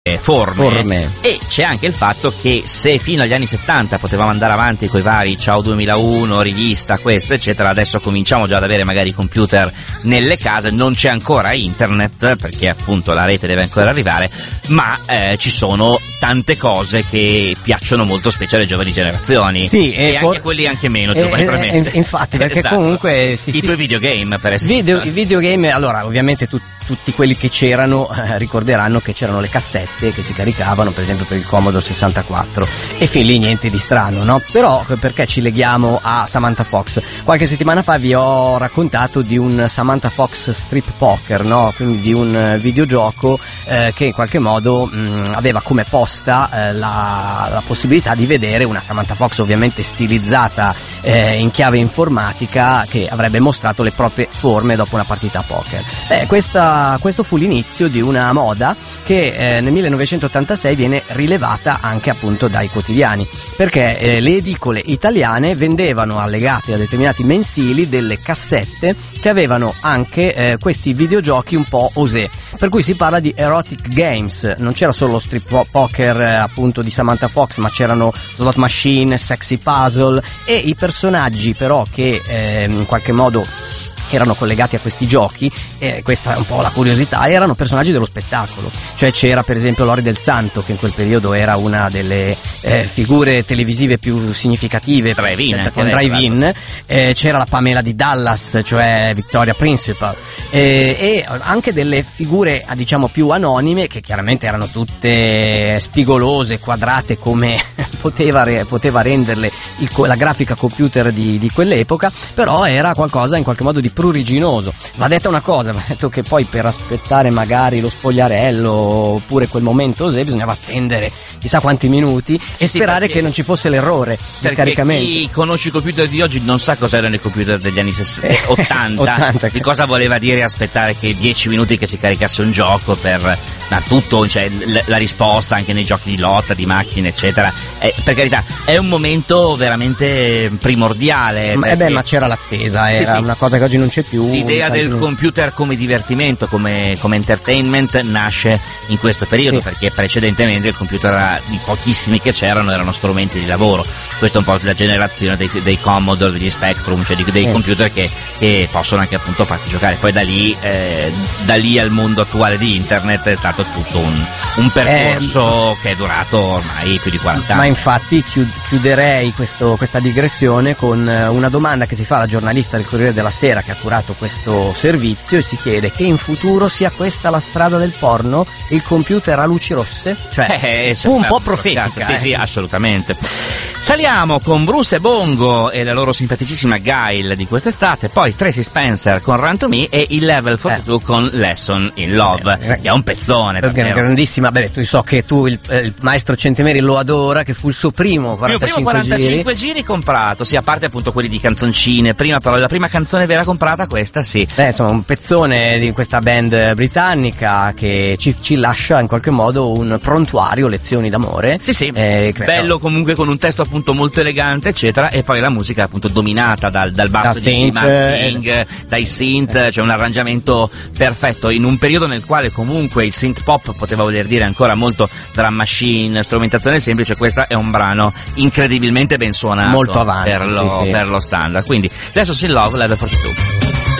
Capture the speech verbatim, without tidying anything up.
Forme. Forme. E c'è anche il fatto che se fino agli anni settanta potevamo andare avanti con i vari Ciao duemilauno, rivista, questo eccetera, adesso cominciamo già ad avere magari computer nelle case, non c'è ancora internet perché appunto la rete deve ancora arrivare, ma eh, ci sono tante cose che piacciono molto specie alle giovani generazioni, sì, e, e anche for- quelli anche meno eh, giovani, eh, eh, infatti perché esatto. comunque sì, i sì, tuoi sì. videogame per esempio Video, i videogame, allora ovviamente tu, tutti quelli che c'erano eh, ricorderanno che c'erano le cassette che si caricavano per esempio per il Commodore sessantaquattro e fin lì niente di strano, no? Però perché ci leghiamo a Samantha Fox? Qualche settimana fa vi ho raccontato di un Samantha Fox Strip Poker, no? Quindi di un videogioco eh, che in qualche modo mh, aveva come posta eh, la, la possibilità di vedere una Samantha Fox ovviamente stilizzata eh, in chiave informatica che avrebbe mostrato le proprie forme dopo una partita a poker. Beh, questa, questo fu l'inizio di una moda che eh, nel millenovecentottantasei viene rilevata anche appunto dai quotidiani, perché eh, le edicole italiane vendevano allegate a determinati mensili delle cassette che avevano anche eh, questi videogiochi un po' osé, per cui si parla di erotic games. Non c'era solo lo strip poker eh, appunto di Samantha Fox, ma c'erano slot machine, sexy puzzle, e i personaggi però che eh, in qualche modo erano collegati a questi giochi, e questa è un po' la curiosità, erano personaggi dello spettacolo. Cioè c'era per esempio Lori del Santo, che in quel periodo era una delle eh, figure televisive più significative, drive-in, con drive-in, eh, c'era la Pamela di Dallas, cioè Victoria Principal, eh, e anche delle figure diciamo più anonime che chiaramente erano tutte spigolose, quadrate come poteva, re, poteva renderle il, la grafica computer di, di quell'epoca, però era qualcosa in qualche modo di pruriginoso. Va detta una cosa, va detto che poi per aspettare magari lo spogliarello oppure quel momento osè bisognava attendere chissà quanti minuti sì, e sì, sperare perché, che non ci fosse l'errore del caricamento. Chi conosce i computer di oggi non sa cosa erano i computer degli anni ottanta, ottanta di cosa voleva dire aspettare che dieci minuti che si caricasse un gioco per ma tutto, cioè l- la risposta anche nei giochi di lotta, di macchine eccetera, eh, per carità è un momento veramente primordiale, ma, perché... eh beh, ma c'era l'attesa, era sì, sì. una cosa che oggi non c'è più. L'idea del computer come divertimento, come, come entertainment nasce in questo periodo, sì. Perché precedentemente il computer era, i pochissimi che c'erano erano strumenti di lavoro. Questa è un po' la generazione dei, dei Commodore, degli Spectrum, cioè di, dei sì. computer che, che possono anche appunto farti giocare. Poi da lì eh, da lì al mondo attuale di internet è stato tutto un, un percorso eh, che è durato ormai più di quaranta anni. Ma infatti chiuderei questo, questa digressione con una domanda che si fa alla giornalista del Corriere della Sera che ha curato questo servizio e si chiede: che in futuro sia questa la strada del porno, il computer a luci rosse? Cioè eh, fu un po' profetica. Sì, eh. sì, assolutamente. Saliamo con Bruce e Bongo e la loro simpaticissima Guile di quest'estate, poi Tracy Spencer con Run to Me e il Level quarantadue eh. con Lesson in Love, eh, che è un pezzone. Perché è grandissima. Beh, tu so che tu il, il maestro Centemeri lo adora, che fu il suo primo quarantacinque, il primo quarantacinque giri. giri comprato, sì, a parte appunto quelli di canzoncine. Prima però la prima canzone vera comprata questa, sì. Eh, insomma, un pezzone di questa band britannica che ci, ci lascia in qualche modo un prontuario, lezioni d'amore. Sì, sì. Eh, bello comunque, con un testo appunto molto elegante, eccetera, e poi la musica appunto dominata dal, dal basso da di synth, Mark King, eh, dai synth, eh. Cioè un arrangiamento perfetto in un periodo nel quale comunque il synth pop poteva voler dire ancora molto drum machine, strumentazione semplice. Questo è un brano incredibilmente ben suonato, molto avanti, per lo, sì, sì. per lo standard. Quindi adesso si Love, Level quarantadue.